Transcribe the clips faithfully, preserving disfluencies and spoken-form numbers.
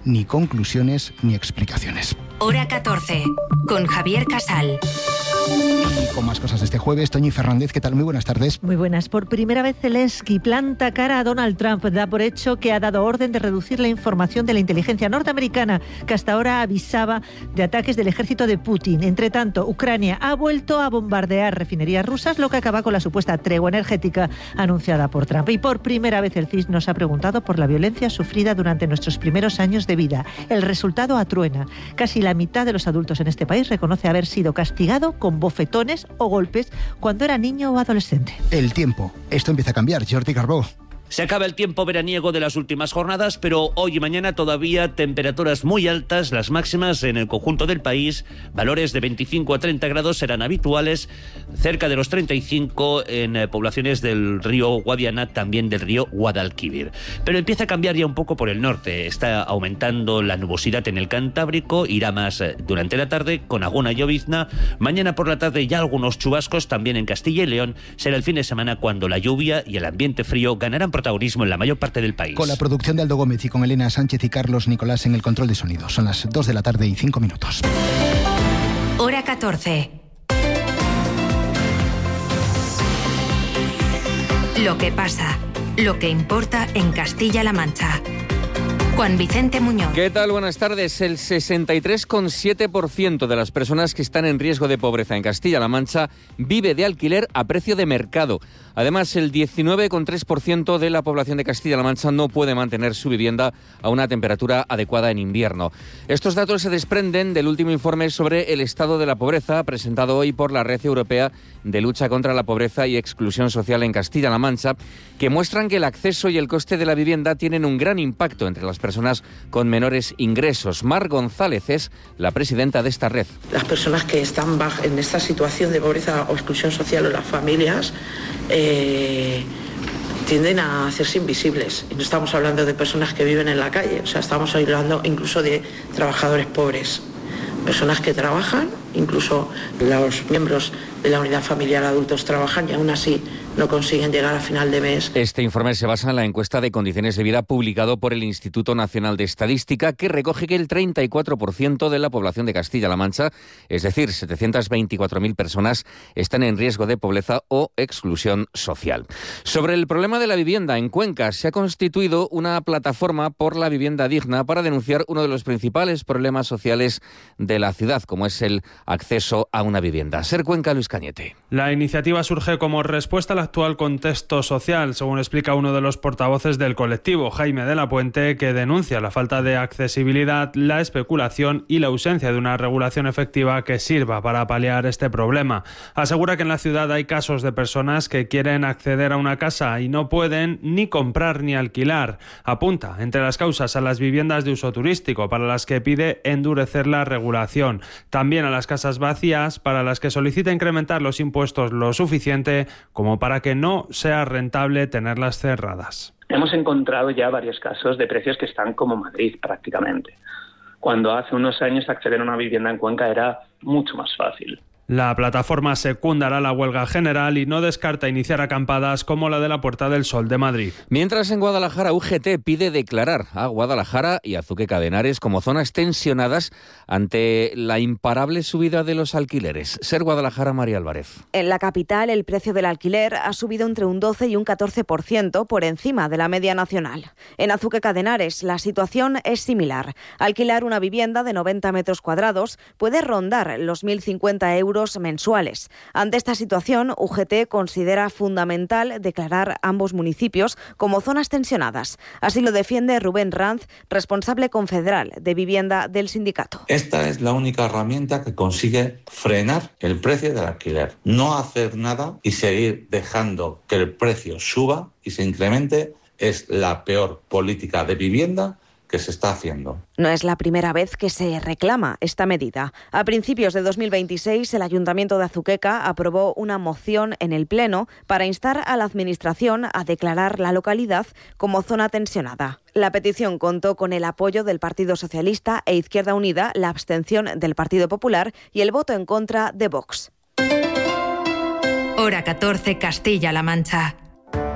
ni conclusiones ni explicaciones. Hora catorce, con Javier Casal. Y con más cosas de este jueves, Toñi Fernández, ¿qué tal? Muy buenas tardes. Muy buenas. Por primera vez Zelensky planta cara a Donald Trump. Da por hecho que ha dado orden de reducir la información de la inteligencia norteamericana, que hasta ahora avisaba de ataques del ejército de Putin. Entre tanto, Ucrania ha vuelto a bombardear refinerías rusas, lo que acaba con la supuesta tregua energética anunciada por Trump. Y por primera vez el C I S nos ha preguntado por la violencia sufrida durante nuestros primeros años de vida. El resultado atruena. Casi la mitad de los adultos en este país reconoce haber sido castigado con bofetones o golpes cuando era niño o adolescente. El tiempo. Esto empieza a cambiar. Jordi Carbó. Se acaba el tiempo veraniego de las últimas jornadas, pero hoy y mañana todavía temperaturas muy altas, las máximas en el conjunto del país, valores de veinticinco a treinta grados serán habituales, cerca de los treinta y cinco en eh, poblaciones del río Guadiana, también del río Guadalquivir. Pero empieza a cambiar ya un poco por el norte, está aumentando la nubosidad en el Cantábrico, irá más eh, durante la tarde con alguna llovizna, mañana por la tarde ya algunos chubascos, también en Castilla y León, será el fin de semana cuando la lluvia y el ambiente frío ganarán protagonismo en la mayor parte del país. Con la producción de Aldo Gómez y con Elena Sánchez y Carlos Nicolás en el control de sonido. Son las dos de la tarde y cinco minutos. Hora catorce. Lo que pasa, lo que importa en Castilla-La Mancha. Juan Vicente Muñoz. ¿Qué tal? Buenas tardes. El sesenta y tres coma siete por ciento de las personas que están en riesgo de pobreza en Castilla-La Mancha vive de alquiler a precio de mercado. Además, el diecinueve coma tres por ciento de la población de Castilla-La Mancha no puede mantener su vivienda a una temperatura adecuada en invierno. Estos datos se desprenden del último informe sobre el estado de la pobreza presentado hoy por la Red Europea de Lucha contra la Pobreza y Exclusión Social en Castilla-La Mancha, que muestran que el acceso y el coste de la vivienda tienen un gran impacto entre las personas con menores ingresos. Mar González es la presidenta de esta red. Las personas que están en esta situación de pobreza o exclusión social o las familias eh, tienden a hacerse invisibles. Y no estamos hablando de personas que viven en la calle, o sea, estamos hablando incluso de trabajadores pobres, personas que trabajan, incluso los miembros de la unidad familiar adultos trabajan y aún así no consiguen llegar a final de mes. Este informe se basa en la encuesta de condiciones de vida publicado por el Instituto Nacional de Estadística, que recoge que el treinta y cuatro por ciento de la población de Castilla-La Mancha, es decir, setecientas veinticuatro mil personas, están en riesgo de pobreza o exclusión social. Sobre el problema de la vivienda, en Cuenca se ha constituido una plataforma por la vivienda digna para denunciar uno de los principales problemas sociales de la ciudad, como es el acceso a una vivienda. Ser Cuenca, Luis Cañete. La iniciativa surge como respuesta a la actual contexto social, según explica uno de los portavoces del colectivo, Jaime de la Puente, que denuncia la falta de accesibilidad, la especulación y la ausencia de una regulación efectiva que sirva para paliar este problema. Asegura que en la ciudad hay casos de personas que quieren acceder a una casa y no pueden ni comprar ni alquilar. Apunta entre las causas a las viviendas de uso turístico, para las que pide endurecer la regulación. También a las casas vacías, para las que solicita incrementar los impuestos lo suficiente como para que no sea rentable tenerlas cerradas. Hemos encontrado ya varios casos de precios que están como Madrid prácticamente, cuando hace unos años acceder a una vivienda en Cuenca era mucho más fácil. La plataforma secundará la huelga general y no descarta iniciar acampadas como la de la Puerta del Sol de Madrid. Mientras en Guadalajara, U G T pide declarar a Guadalajara y Azuqueca de Henares como zonas tensionadas ante la imparable subida de los alquileres. Ser Guadalajara, María Álvarez. En la capital, el precio del alquiler ha subido entre un doce y un catorce por ciento por encima de la media nacional. En Azuqueca de Henares, la situación es similar. Alquilar una vivienda de noventa metros cuadrados puede rondar los mil cincuenta euros mensuales. Ante esta situación, U G T considera fundamental declarar ambos municipios como zonas tensionadas. Así lo defiende Rubén Ranz, responsable confederal de vivienda del sindicato. Esta es la única herramienta que consigue frenar el precio del alquiler. No hacer nada y seguir dejando que el precio suba y se incremente es la peor política de vivienda que se está haciendo. No es la primera vez que se reclama esta medida. A principios de dos mil veintiséis, el Ayuntamiento de Azuqueca aprobó una moción en el Pleno para instar a la Administración a declarar la localidad como zona tensionada. La petición contó con el apoyo del Partido Socialista e Izquierda Unida, la abstención del Partido Popular y el voto en contra de Vox. Hora catorce, Castilla-La Mancha.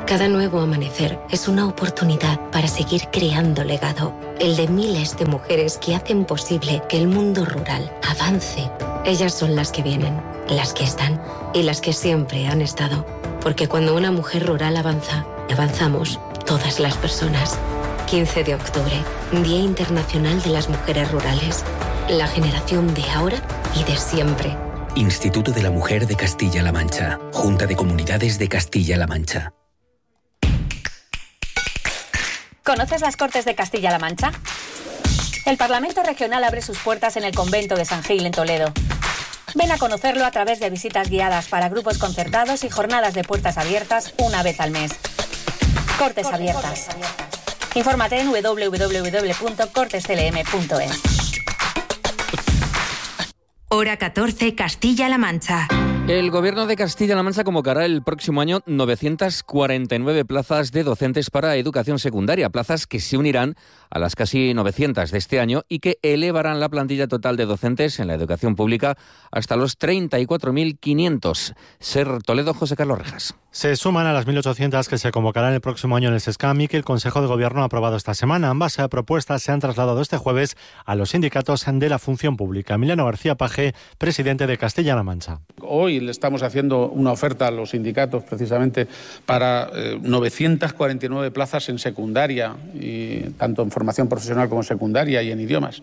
Cada nuevo amanecer es una oportunidad para seguir creando legado, el de miles de mujeres que hacen posible que el mundo rural avance. Ellas son las que vienen, las que están y las que siempre han estado. Porque cuando una mujer rural avanza, avanzamos todas las personas. quince de octubre, Día Internacional de las Mujeres Rurales. La generación de ahora y de siempre. Instituto de la Mujer de Castilla-La Mancha. Junta de Comunidades de Castilla-La Mancha. ¿Conoces las Cortes de Castilla-La Mancha? El Parlamento Regional abre sus puertas en el convento de San Gil, en Toledo. Ven a conocerlo a través de visitas guiadas para grupos concertados y jornadas de puertas abiertas una vez al mes. Cortes, Cortes abiertas. Cortes abiertas. Infórmate en doble u doble u doble u punto cortes c l m punto es. Hora catorce, Castilla-La Mancha. El Gobierno de Castilla-La Mancha convocará el próximo año novecientas cuarenta y nueve plazas de docentes para educación secundaria, plazas que se unirán a las casi novecientas de este año y que elevarán la plantilla total de docentes en la educación pública hasta los treinta y cuatro mil quinientos. Ser Toledo, José Carlos Rejas. Se suman a las mil ochocientas que se convocarán el próximo año en el SESCAM y que el Consejo de Gobierno ha aprobado esta semana. Ambas propuestas se han trasladado este jueves a los sindicatos de la función pública. Emiliano García Paje, presidente de Castilla-La Mancha. Hoy le estamos haciendo una oferta a los sindicatos precisamente para eh, novecientas cuarenta y nueve plazas en secundaria, y tanto en formación profesional como en secundaria y en idiomas.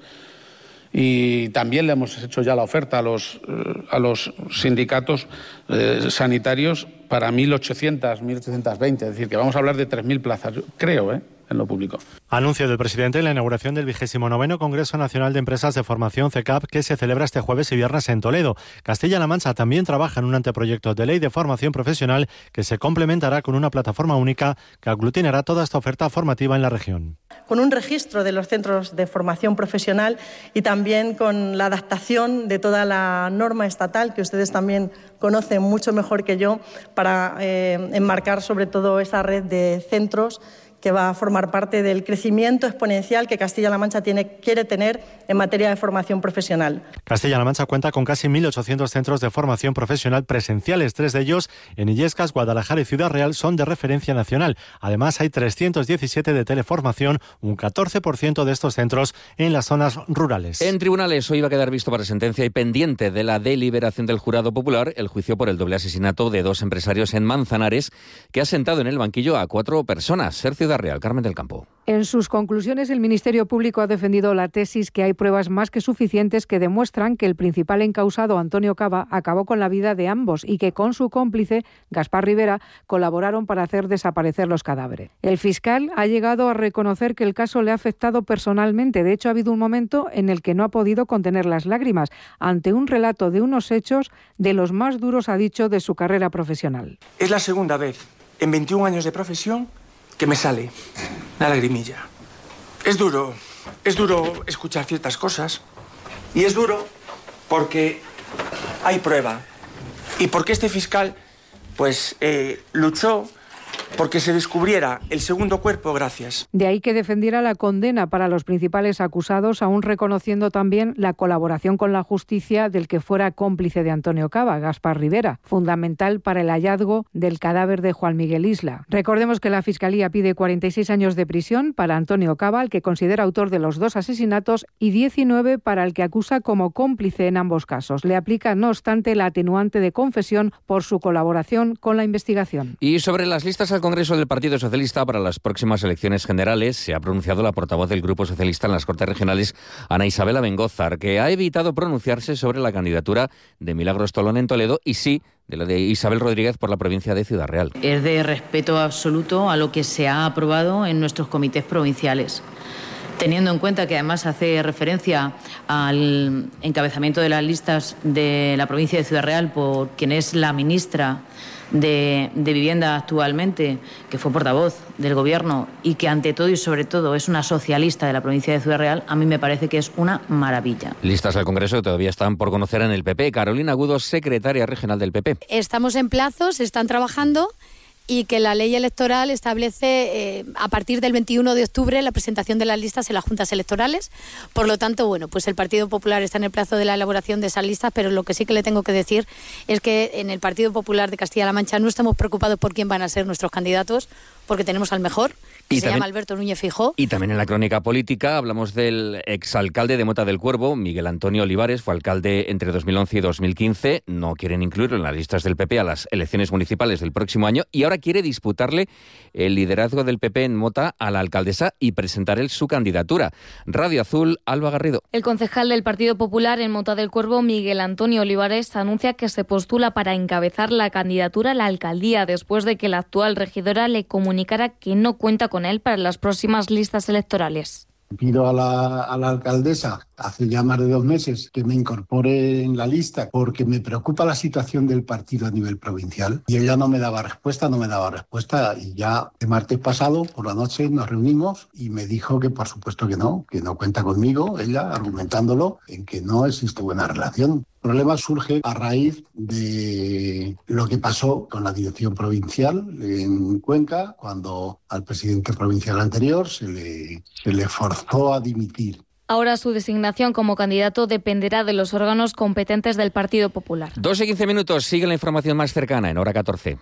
Y también le hemos hecho ya la oferta a los, eh, a los sindicatos eh, sanitarios para mil ochocientas, mil ochocientas veinte, es decir, que vamos a hablar de tres mil plazas, yo creo, ¿eh? en lo público. Anuncio del presidente en la inauguración del vigésimo noveno Congreso Nacional de Empresas de Formación C E C A P, que se celebra este jueves y viernes en Toledo. Castilla-La Mancha también trabaja en un anteproyecto de ley de formación profesional que se complementará con una plataforma única que aglutinará toda esta oferta formativa en la región. Con un registro de los centros de formación profesional y también con la adaptación de toda la norma estatal, que ustedes también conocen mucho mejor que yo, para eh, enmarcar sobre todo esa red de centros que va a formar parte del crecimiento exponencial que Castilla-La Mancha tiene, quiere tener en materia de formación profesional. Castilla-La Mancha cuenta con casi mil ochocientos centros de formación profesional presenciales. Tres de ellos, en Illescas, Guadalajara y Ciudad Real, son de referencia nacional. Además, hay trescientos diecisiete de teleformación, un catorce por ciento de estos centros en las zonas rurales. En tribunales hoy va a quedar visto para sentencia y pendiente de la deliberación del jurado popular el juicio por el doble asesinato de dos empresarios en Manzanares, que ha sentado en el banquillo a cuatro personas. Ser Ciudad Real, Carmen del Campo. En sus conclusiones, el Ministerio Público ha defendido la tesis que hay pruebas más que suficientes que demuestran que el principal encausado, Antonio Cava, acabó con la vida de ambos y que con su cómplice, Gaspar Rivera, colaboraron para hacer desaparecer los cadáveres. El fiscal ha llegado a reconocer que el caso le ha afectado personalmente. De hecho, ha habido un momento en el que no ha podido contener las lágrimas ante un relato de unos hechos de los más duros, ha dicho, de su carrera profesional. Es la segunda vez en veintiún años de profesión que me sale la lagrimilla. Es duro, es duro escuchar ciertas cosas y es duro porque hay prueba y porque este fiscal pues eh, luchó porque se descubriera el segundo cuerpo, gracias. De ahí que defendiera la condena para los principales acusados, aún reconociendo también la colaboración con la justicia del que fuera cómplice de Antonio Cava, Gaspar Rivera, fundamental para el hallazgo del cadáver de Juan Miguel Isla. Recordemos que la Fiscalía pide cuarenta y seis años de prisión para Antonio Cava, el que considera autor de los dos asesinatos, y diecinueve para el que acusa como cómplice en ambos casos. Le aplica, no obstante, la atenuante de confesión por su colaboración con la investigación. Y sobre las listas al Congreso del Partido Socialista para las próximas elecciones generales se ha pronunciado la portavoz del Grupo Socialista en las Cortes Regionales, Ana Isabel Abengózar, que ha evitado pronunciarse sobre la candidatura de Milagros Tolón en Toledo y sí de la de Isabel Rodríguez por la provincia de Ciudad Real. Es de respeto absoluto a lo que se ha aprobado en nuestros comités provinciales. Teniendo en cuenta que además hace referencia al encabezamiento de las listas de la provincia de Ciudad Real por quien es la ministra de, de Vivienda actualmente, que fue portavoz del Gobierno y que ante todo y sobre todo es una socialista de la provincia de Ciudad Real, a mí me parece que es una maravilla. Listas al Congreso todavía están por conocer en el P P. Carolina Agudo, secretaria regional del P P. Estamos en plazos, están trabajando. y que la ley electoral establece eh, a partir del veintiuno de octubre la presentación de las listas en las juntas electorales. Por lo tanto, bueno, pues el Partido Popular está en el plazo de la elaboración de esas listas, pero lo que sí que le tengo que decir es que en el Partido Popular de Castilla-La Mancha no estamos preocupados por quién van a ser nuestros candidatos, porque tenemos al mejor, que Y se también- llama Alberto Núñez Feijóo. Y también en la crónica política hablamos del exalcalde de Mota del Cuervo, Miguel Antonio Olivares, fue alcalde entre dos mil once y dos mil quince, no quieren incluirlo en las listas del P P a las elecciones municipales del próximo año y ahora quiere disputarle el liderazgo del P P en Mota a la alcaldesa y presentar él su candidatura. Radio Azul, Alba Garrido. El concejal del Partido Popular en Mota del Cuervo, Miguel Antonio Olivares, anuncia que se postula para encabezar la candidatura a la alcaldía después de que la actual regidora le comunicara que no cuenta con él para las próximas listas electorales. Pido a la, a la alcaldesa hace ya más de dos meses que me incorpore en la lista porque me preocupa la situación del partido a nivel provincial y ella no me daba respuesta, no me daba respuesta y ya el martes pasado por la noche nos reunimos y me dijo que por supuesto que no, que no cuenta conmigo, ella argumentándolo en que no existe buena relación. El problema surge a raíz de lo que pasó con la dirección provincial en Cuenca, cuando al presidente provincial anterior se le, se le forzó a dimitir. Ahora su designación como candidato dependerá de los órganos competentes del Partido Popular. dos y quince minutos, sigue la información más cercana en hora catorce.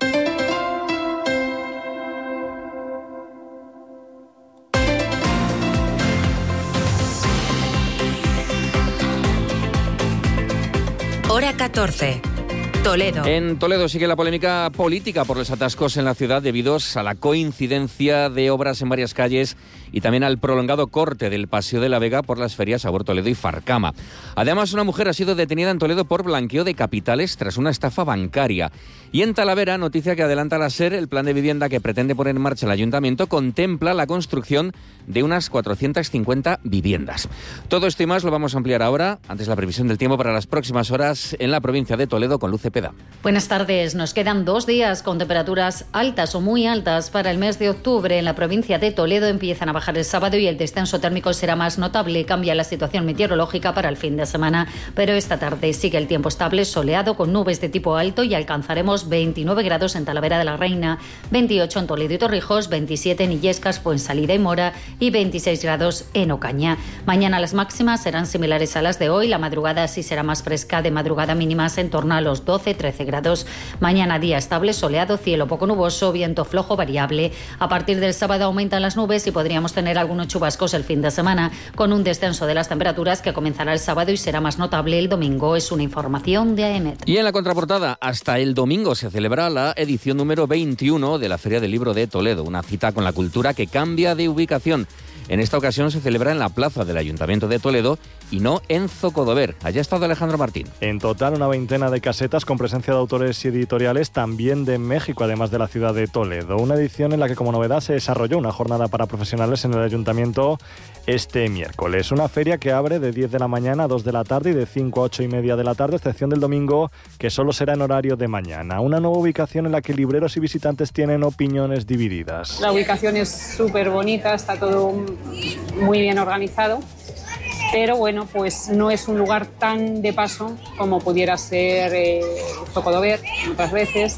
Hora catorce. Toledo. En Toledo sigue la polémica política por los atascos en la ciudad debido a la coincidencia de obras en varias calles y también al prolongado corte del Paseo de la Vega por las ferias Sabor Toledo y Farcama. Además, una mujer ha sido detenida en Toledo por blanqueo de capitales tras una estafa bancaria. Y en Talavera, noticia que adelanta la SER, el plan de vivienda que pretende poner en marcha el ayuntamiento contempla la construcción de unas cuatrocientas cincuenta viviendas. Todo esto y más lo vamos a ampliar ahora, antes la previsión del tiempo para las próximas horas en la provincia de Toledo con Luz Cepeda. Buenas tardes. Nos quedan dos días con temperaturas altas o muy altas para el mes de octubre. En la provincia de Toledo empiezan a bajar el sábado y el descenso térmico será más notable. Cambia la situación meteorológica para el fin de semana, pero esta tarde sigue el tiempo estable, soleado con nubes de tipo alto y alcanzaremos veintinueve grados en Talavera de la Reina, veintiocho en Toledo y Torrijos, veintisiete en Illescas, Fuensalida y Mora y veintiséis grados en Ocaña. Mañana las máximas serán similares a las de hoy. La madrugada sí será más fresca, de madrugada mínimas en torno a los doce trece grados. Mañana día estable, soleado, cielo poco nuboso, viento flojo variable. A partir del sábado aumentan las nubes y podríamos tener algunos chubascos el fin de semana, con un descenso de las temperaturas que comenzará el sábado y será más notable el domingo. Es una información de A E M E T. Y en la contraportada, hasta el domingo se celebra la edición número veintiuno de la Feria del Libro de Toledo, una cita con la cultura que cambia de ubicación. En esta ocasión se celebra en la plaza del Ayuntamiento de Toledo y no en Zocodover. Allá ha estado Alejandro Martín. En total, una veintena de casetas con presencia de autores y editoriales también de México, además de la ciudad de Toledo. Una edición en la que como novedad se desarrolló una jornada para profesionales en el Ayuntamiento este miércoles. Una feria que abre de diez de la mañana a dos de la tarde y de cinco a ocho y media de la tarde, excepción del domingo, que solo será en horario de mañana. Una nueva ubicación en la que libreros y visitantes tienen opiniones divididas. La ubicación es súper bonita, está todo muy bien organizado, pero bueno, pues no es un lugar tan de paso como pudiera ser eh, Zocodover otras veces,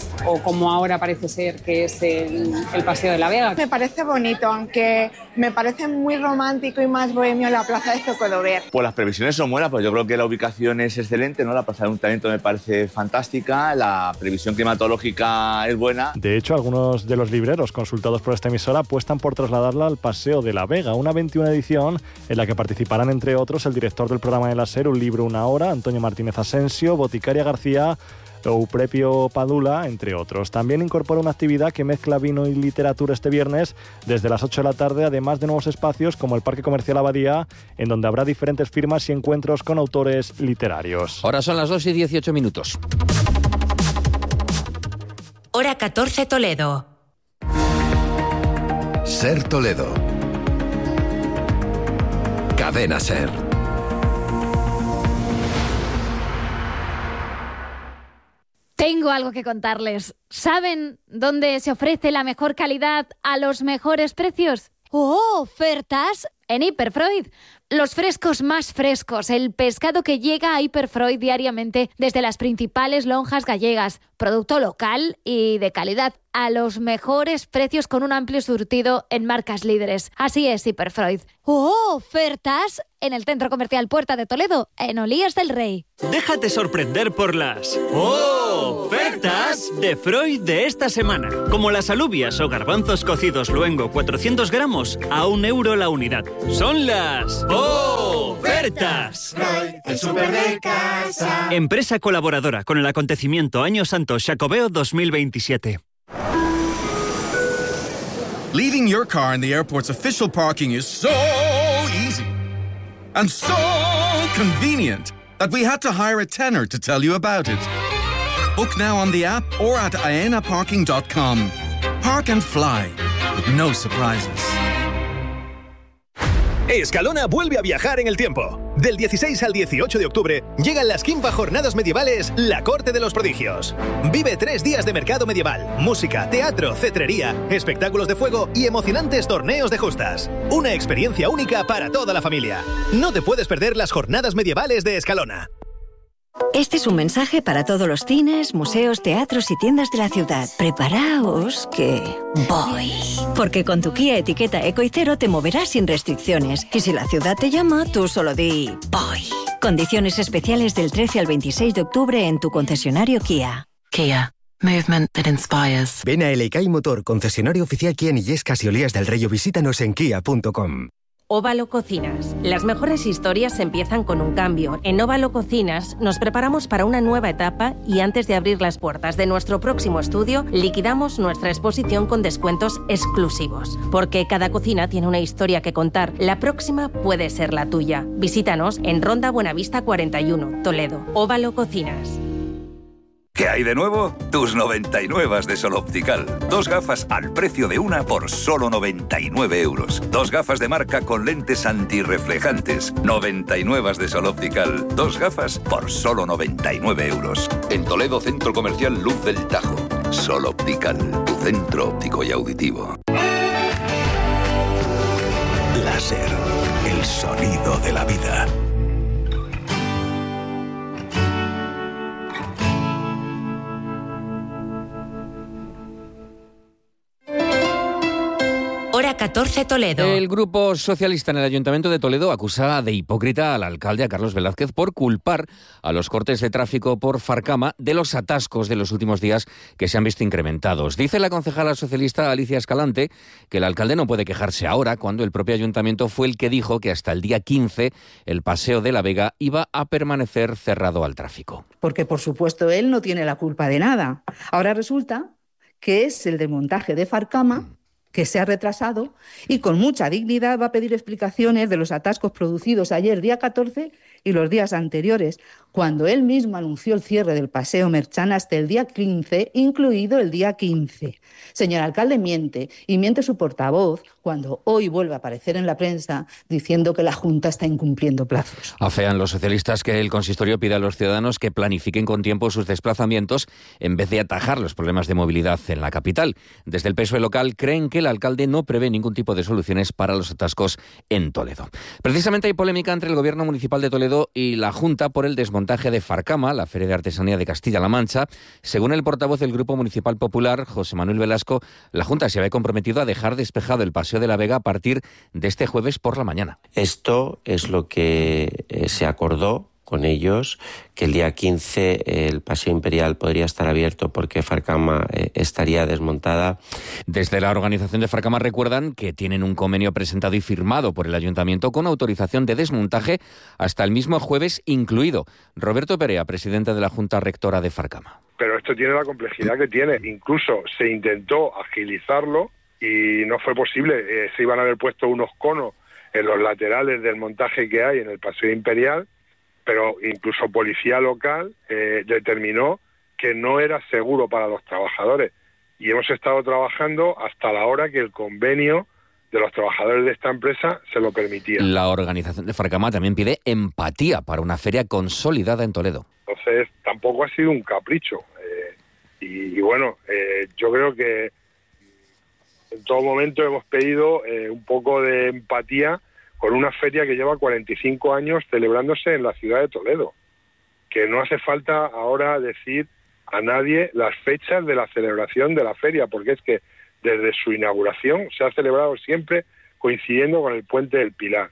o como ahora parece ser que es el, el Paseo de la Vega. Me parece bonito, aunque me parece muy romántico y más bohemio la plaza de Zocodover. Pues las previsiones son buenas, pues yo creo que la ubicación es excelente, ¿no? La plaza del Ayuntamiento me parece fantástica, la previsión climatológica es buena. De hecho, algunos de los libreros consultados por esta emisora apuestan por trasladarla al Paseo de la Vega, una veintiuna edición en la que participarán, entre otros, el director del programa de la SER, Un libro, una hora, Antonio Martínez Asensio, Boticaria García, Euprepio Padula, entre otros. También incorpora una actividad que mezcla vino y literatura este viernes desde las ocho de la tarde, además de nuevos espacios como el Parque Comercial Abadía, en donde habrá diferentes firmas y encuentros con autores literarios. Ahora son las dos y dieciocho minutos. Hora catorce Toledo. SER Toledo. Cadena SER. Tengo algo que contarles. ¿Saben dónde se ofrece la mejor calidad a los mejores precios? ¡Oh, ofertas! en Hiperfreud. Los frescos más frescos, el pescado que llega a Hiperfreud diariamente desde las principales lonjas gallegas. Producto local y de calidad, a los mejores precios con un amplio surtido en marcas líderes. Así es Hiperfreud. ¡Oh, ofertas! En el Centro Comercial Puerta de Toledo, en Olías del Rey. Déjate sorprender por las ¡oh, ofertas! De Freud de esta semana. Como las alubias o garbanzos cocidos luengo cuatrocientos gramos a un euro la unidad. Son las ¡oh, ofertas! Freud, el súper de casa. Empresa colaboradora con el acontecimiento Año Santo Xacobeo dos mil veintisiete. Leaving your car in the airport's official parking is so easy and so convenient that we had to hire a tenor to tell you about it. Book now on the app or at aena parking dot com. Park and fly with no surprises. Escalona vuelve a viajar en el tiempo. Del dieciséis al dieciocho de octubre llegan las quinta Jornadas Medievales La Corte de los Prodigios. Vive tres días de mercado medieval, música, teatro, cetrería, espectáculos de fuego y emocionantes torneos de justas. Una experiencia única para toda la familia. No te puedes perder las Jornadas Medievales de Escalona. Este es un mensaje para todos los cines, museos, teatros y tiendas de la ciudad. Preparaos que voy. Porque con tu Kia etiqueta Eco y Cero te moverás sin restricciones. Y si la ciudad te llama, tú solo di voy. Condiciones especiales del trece al veintiséis de octubre en tu concesionario Kia. Kia. Movement that inspires. Ven a L K y Motor, concesionario oficial Kia en Illescas y Olías del Rey, o visítanos en kia punto com. Óvalo Cocinas. Las mejores historias empiezan con un cambio. En Óvalo Cocinas nos preparamos para una nueva etapa y antes de abrir las puertas de nuestro próximo estudio, liquidamos nuestra exposición con descuentos exclusivos. Porque cada cocina tiene una historia que contar. La próxima puede ser la tuya. Visítanos en Ronda Buenavista cuarenta y uno, Toledo. Óvalo Cocinas. ¿Qué hay de nuevo? Tus noventa y nueve de Sol Optical. Dos gafas al precio de una por solo noventa y nueve euros. Dos gafas de marca con lentes antirreflejantes. noventa y nueve de Sol Optical. Dos gafas por solo noventa y nueve euros. En Toledo, Centro Comercial Luz del Tajo. Sol Optical, tu centro óptico y auditivo. Láser, el sonido de la vida. Hora catorce Toledo. El Grupo Socialista en el Ayuntamiento de Toledo acusa de hipócrita al alcalde, a Carlos Velázquez, por culpar a los cortes de tráfico por Farcama de los atascos de los últimos días que se han visto incrementados. Dice la concejala socialista Alicia Escalante que el alcalde no puede quejarse ahora, cuando el propio ayuntamiento fue el que dijo que hasta el día quince el Paseo de la Vega iba a permanecer cerrado al tráfico. Porque, por supuesto, él no tiene la culpa de nada. Ahora resulta que es el desmontaje de Farcama que se ha retrasado y con mucha dignidad va a pedir explicaciones de los atascos producidos ayer día catorce y los días anteriores, cuando él mismo anunció el cierre del Paseo Merchán hasta el día quince, incluido el día quince. Señor alcalde, miente, y miente su portavoz cuando hoy vuelve a aparecer en la prensa diciendo que la Junta está incumpliendo plazos. Afean los socialistas que el consistorio pide a los ciudadanos que planifiquen con tiempo sus desplazamientos en vez de atajar los problemas de movilidad en la capital. Desde el P S O E local creen que el alcalde no prevé ningún tipo de soluciones para los atascos en Toledo. Precisamente hay polémica entre el Gobierno Municipal de Toledo y la Junta por el desmontaje de Farcama, la Feria de Artesanía de Castilla-La Mancha. Según el portavoz del Grupo Municipal Popular, José Manuel Velasco, la Junta se había comprometido a dejar despejado el Paseo de la Vega a partir de este jueves por la mañana. Esto es lo que eh, se acordó con ellos, que el día quince eh, el Paseo Imperial podría estar abierto porque Farcama eh, estaría desmontada. Desde la organización de Farcama recuerdan que tienen un convenio presentado y firmado por el Ayuntamiento con autorización de desmontaje hasta el mismo jueves incluido. Roberto Perea, presidente de la Junta Rectora de Farcama. Pero esto tiene la complejidad que tiene. Incluso se intentó agilizarlo y no fue posible. Eh, se iban a haber puesto unos conos en los laterales del montaje que hay en el Paseo Imperial, pero incluso policía local eh, determinó que no era seguro para los trabajadores. Y hemos estado trabajando hasta la hora que el convenio de los trabajadores de esta empresa se lo permitía. La organización de Farcama también pide empatía para una feria consolidada en Toledo. Entonces, tampoco ha sido un capricho. Eh, y, y bueno, eh, yo creo que en todo momento hemos pedido eh, un poco de empatía con una feria que lleva cuarenta y cinco años celebrándose en la ciudad de Toledo, que no hace falta ahora decir a nadie las fechas de la celebración de la feria, porque es que desde su inauguración se ha celebrado siempre coincidiendo con el Puente del Pilar.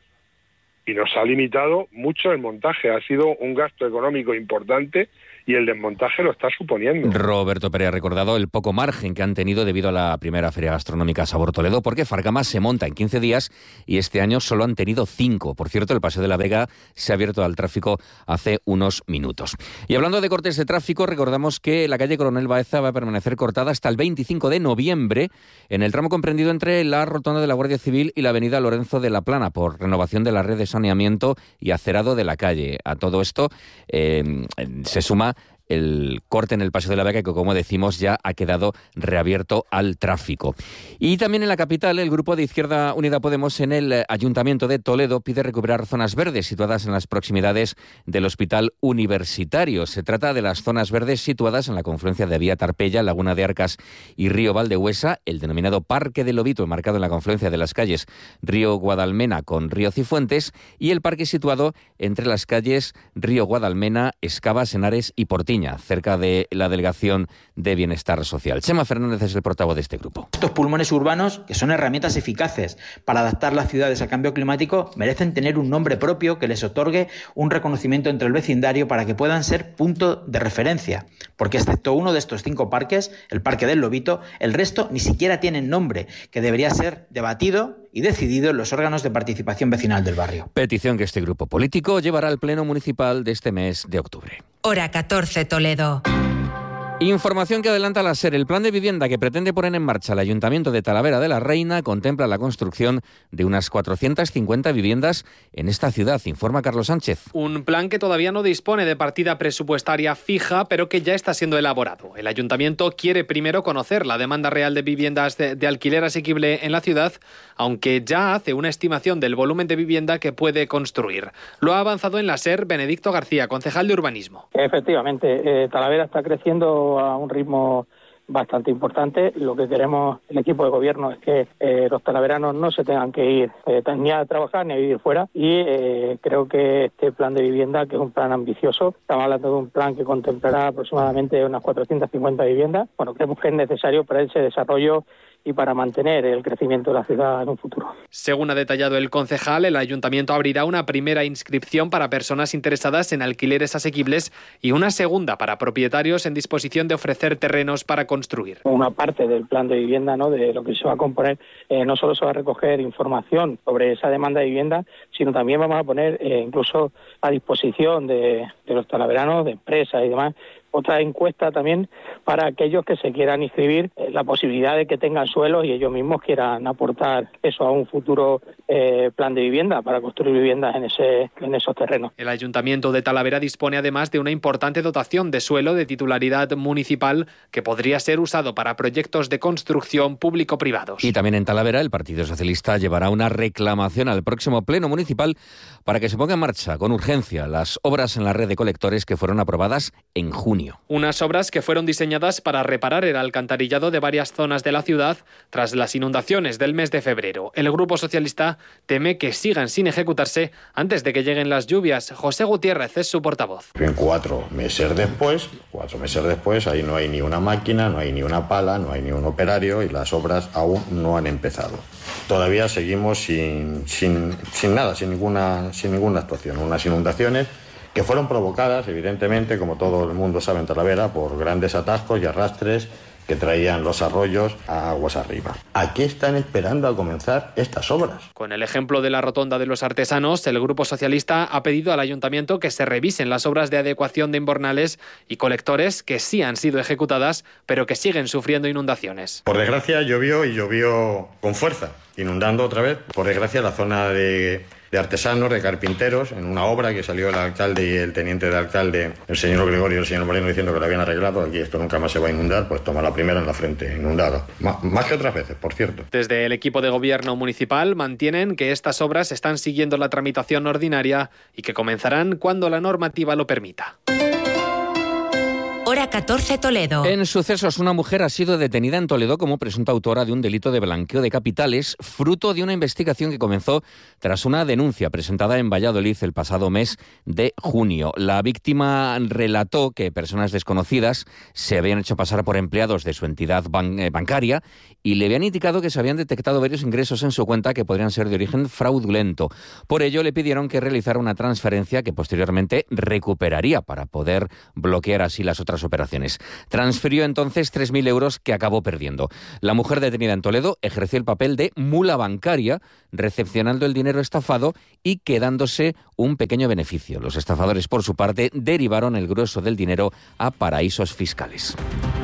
Y nos ha limitado mucho el montaje, ha sido un gasto económico importante y el desmontaje lo está suponiendo. Roberto Pérez ha recordado el poco margen que han tenido debido a la primera feria gastronómica Sabor Toledo, porque Farcama se monta en quince días y este año solo han tenido cinco. Por cierto, el Paseo de la Vega se ha abierto al tráfico hace unos minutos. Y hablando de cortes de tráfico, recordamos que la calle Coronel Baeza va a permanecer cortada hasta el veinticinco de noviembre en el tramo comprendido entre la rotonda de la Guardia Civil y la avenida Lorenzo de la Plana, por renovación de la red de saneamiento y acerado de la calle. A todo esto eh, se suma el corte en el Paseo de la Vega, que como decimos ya ha quedado reabierto al tráfico. Y también en la capital, el grupo de Izquierda Unida Podemos en el Ayuntamiento de Toledo pide recuperar zonas verdes situadas en las proximidades del Hospital Universitario. Se trata de las zonas verdes situadas en la confluencia de Vía Tarpeya, Laguna de Arcas y Río Valdehuesa, el denominado Parque del Lobito, enmarcado en la confluencia de las calles Río Guadalmena con Río Cifuentes, y el parque situado entre las calles Río Guadalmena, Escabas, Henares y Portillo, cerca de la Delegación de Bienestar Social. Chema Fernández es el portavoz de este grupo. Estos pulmones urbanos, que son herramientas eficaces para adaptar las ciudades al cambio climático, merecen tener un nombre propio que les otorgue un reconocimiento entre el vecindario para que puedan ser punto de referencia. Porque excepto uno de estos cinco parques, el Parque del Lobito, el resto ni siquiera tienen nombre, que debería ser debatido y decidido en los órganos de participación vecinal del barrio. Petición que este grupo político llevará al Pleno Municipal de este mes de octubre. Hora catorce, Toledo. Información que adelanta la SER. El plan de vivienda que pretende poner en marcha el Ayuntamiento de Talavera de la Reina contempla la construcción de unas cuatrocientas cincuenta viviendas en esta ciudad, informa Carlos Sánchez. Un plan que todavía no dispone de partida presupuestaria fija, pero que ya está siendo elaborado. El Ayuntamiento quiere primero conocer la demanda real de viviendas de, de alquiler asequible en la ciudad, aunque ya hace una estimación del volumen de vivienda que puede construir. Lo ha avanzado en la SER Benedicto García, concejal de Urbanismo. Efectivamente, eh, Talavera está creciendo a un ritmo bastante importante. Lo que queremos el equipo de gobierno es que eh, los talaveranos no se tengan que ir eh, ni a trabajar ni a vivir fuera, y eh, creo que este plan de vivienda, que es un plan ambicioso, estamos hablando de un plan que contemplará aproximadamente unas cuatrocientas cincuenta viviendas, bueno, creemos que es necesario para ese desarrollo y para mantener el crecimiento de la ciudad en un futuro. Según ha detallado el concejal, el Ayuntamiento abrirá una primera inscripción para personas interesadas en alquileres asequibles y una segunda para propietarios en disposición de ofrecer terrenos para construir. Una parte del plan de vivienda, ¿no?, de lo que se va a componer, eh, no solo se va a recoger información sobre esa demanda de vivienda, sino también vamos a poner eh, incluso a disposición de, de los talaveranos, de empresas y demás, otra encuesta también para aquellos que se quieran inscribir, eh, la posibilidad de que tengan suelos y ellos mismos quieran aportar eso a un futuro eh, plan de vivienda para construir viviendas en ese en esos terrenos. El Ayuntamiento de Talavera dispone además de una importante dotación de suelo de titularidad municipal que podría ser usado para proyectos de construcción público-privados. Y también en Talavera el Partido Socialista llevará una reclamación al próximo Pleno Municipal para que se ponga en marcha con urgencia las obras en la red de colectores que fueron aprobadas en junio. Unas obras que fueron diseñadas para reparar el alcantarillado de varias zonas de la ciudad tras las inundaciones del mes de febrero. El Grupo Socialista teme que sigan sin ejecutarse antes de que lleguen las lluvias. José Gutiérrez es su portavoz. En cuatro meses después, cuatro meses después, ahí no hay ni una máquina, no hay ni una pala, no hay ni un operario y las obras aún no han empezado. Todavía seguimos sin, sin, sin nada, sin ninguna, sin ninguna actuación. Unas inundaciones que fueron provocadas, evidentemente, como todo el mundo sabe en Talavera, por grandes atascos y arrastres que traían los arroyos a aguas arriba. ¿A qué están esperando a comenzar estas obras? Con el ejemplo de la Rotonda de los Artesanos, el Grupo Socialista ha pedido al Ayuntamiento que se revisen las obras de adecuación de invernales y colectores que sí han sido ejecutadas, pero que siguen sufriendo inundaciones. Por desgracia llovió y llovió con fuerza, inundando otra vez, por desgracia, la zona de... de artesanos, de carpinteros, en una obra que salió el alcalde y el teniente de alcalde, el señor Gregorio y el señor Moreno, diciendo que lo habían arreglado. Aquí esto nunca más se va a inundar, pues toma la primera en la frente, inundada. M- más que otras veces, por cierto. Desde el equipo de gobierno municipal mantienen que estas obras están siguiendo la tramitación ordinaria y que comenzarán cuando la normativa lo permita. Hora catorce Toledo. En sucesos, una mujer ha sido detenida en Toledo como presunta autora de un delito de blanqueo de capitales, fruto de una investigación que comenzó tras una denuncia presentada en Valladolid el pasado mes de junio. La víctima relató que personas desconocidas se habían hecho pasar por empleados de su entidad ban- eh, bancaria y le habían indicado que se habían detectado varios ingresos en su cuenta que podrían ser de origen fraudulento. Por ello, le pidieron que realizara una transferencia que posteriormente recuperaría para poder bloquear así las otras operaciones. Transfirió entonces tres mil euros que acabó perdiendo. La mujer detenida en Toledo ejerció el papel de mula bancaria, recepcionando el dinero estafado y quedándose un pequeño beneficio. Los estafadores, por su parte, derivaron el grueso del dinero a paraísos fiscales.